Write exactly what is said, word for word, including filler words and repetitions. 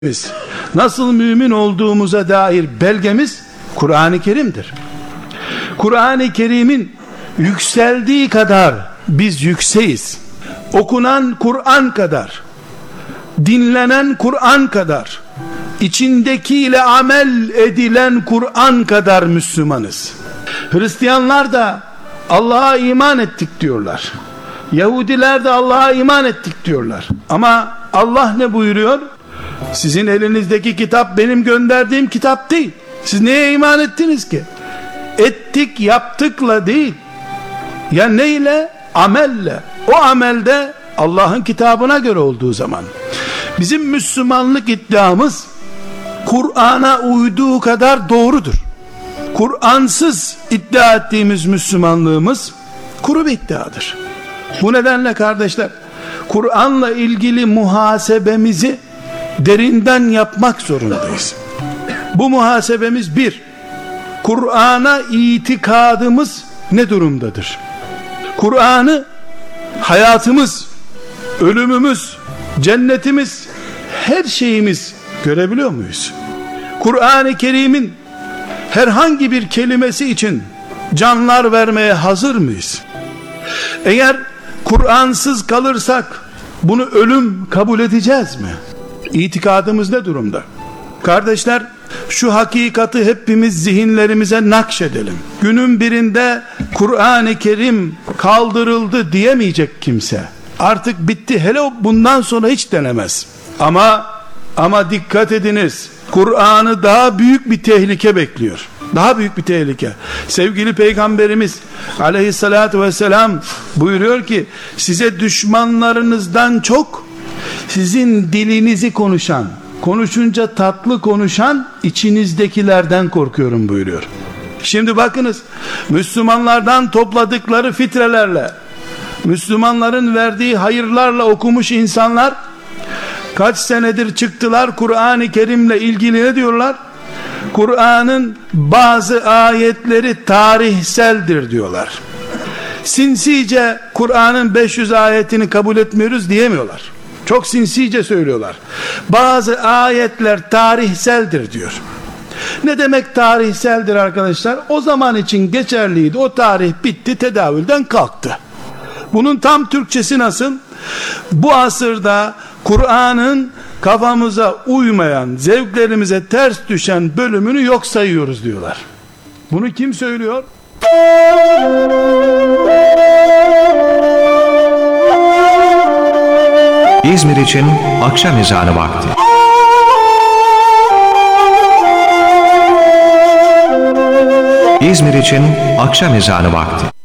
Biz nasıl mümin olduğumuza dair belgemiz Kur'an-ı Kerim'dir. Kur'an-ı Kerim'in yükseldiği kadar biz yükseğiz. Okunan Kur'an kadar, dinlenen Kur'an kadar, içindekiyle amel edilen Kur'an kadar Müslümanız. Hristiyanlar da Allah'a iman ettik diyorlar. Yahudiler de Allah'a iman ettik diyorlar. Ama Allah ne buyuruyor? Sizin elinizdeki kitap benim gönderdiğim kitap değil. Siz neye iman ettiniz ki? Ettik, yaptıkla değil. Ya neyle? Amelle. O amelde Allah'ın kitabına göre olduğu zaman. Bizim Müslümanlık iddiamız Kur'an'a uyduğu kadar doğrudur. Kur'ansız iddia ettiğimiz Müslümanlığımız kuru bir iddiadır. Bu nedenle kardeşler, Kur'an'la ilgili muhasebemizi derinden yapmak zorundayız. Bu muhasebemiz bir, Kur'an'a itikadımız ne durumdadır? Kur'an'ı hayatımız, ölümümüz, cennetimiz, her şeyimiz görebiliyor muyuz? Kur'an-ı Kerim'in herhangi bir kelimesi için canlar vermeye hazır mıyız? Eğer Kur'ansız kalırsak bunu ölüm kabul edeceğiz mi? İtikadımız ne durumda? Kardeşler, şu hakikati hepimiz zihinlerimize nakşedelim. Günün birinde Kur'an-ı Kerim kaldırıldı diyemeyecek kimse. Artık bitti. Hele bundan sonra hiç denemez. Ama ama dikkat ediniz. Kur'an'ı daha büyük bir tehlike bekliyor. Daha büyük bir tehlike. Sevgili Peygamberimiz Aleyhisselatü Vesselam buyuruyor ki, size düşmanlarınızdan çok sizin dilinizi konuşan, konuşunca tatlı konuşan içinizdekilerden korkuyorum buyuruyor. Şimdi bakınız, Müslümanlardan topladıkları fitrelerle, Müslümanların verdiği hayırlarla okumuş insanlar kaç senedir çıktılar, Kur'an-ı Kerim'le ilgili ne diyorlar? Kur'an'ın bazı ayetleri tarihseldir diyorlar. Sinsice Kur'an'ın beş yüz ayetini kabul etmiyoruz diyemiyorlar. Çok sinsice söylüyorlar. Bazı ayetler tarihseldir diyor. Ne demek tarihseldir arkadaşlar? O zaman için geçerliydi. O tarih bitti, tedavülden kalktı. Bunun tam Türkçesi nasıl? Bu asırda Kur'an'ın kafamıza uymayan, zevklerimize ters düşen bölümünü yok sayıyoruz diyorlar. Bunu kim söylüyor? İzmir için akşam ezanı vakti. İzmir için akşam ezanı vakti.